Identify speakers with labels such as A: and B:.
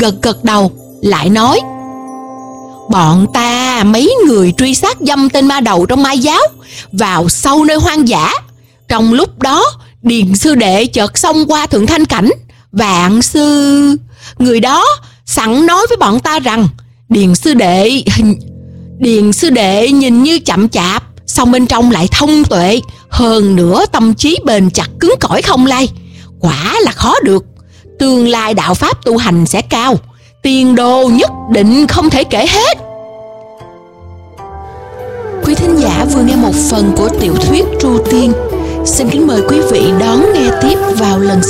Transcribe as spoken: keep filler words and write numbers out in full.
A: gật gật đầu, lại nói: bọn ta mấy người truy sát dâm tên ma đầu trong ma giáo vào sâu nơi hoang dã. Trong lúc đó, Điền sư đệ chợt xông qua Thượng Thanh Cảnh. Vạn sư... Người đó sẵn nói với bọn ta rằng Điền sư đệ... Điền sư đệ nhìn như chậm chạp, song bên trong lại thông tuệ, hơn nữa tâm trí bền chặt cứng cỏi không lay. Quả là khó được. Tương lai đạo pháp tu hành sẽ cao, tiền đồ nhất định không thể kể hết. Quý thính giả vừa nghe một phần của tiểu thuyết Tru Tiên. Xin kính mời quý vị đón nghe tiếp vào lần sau.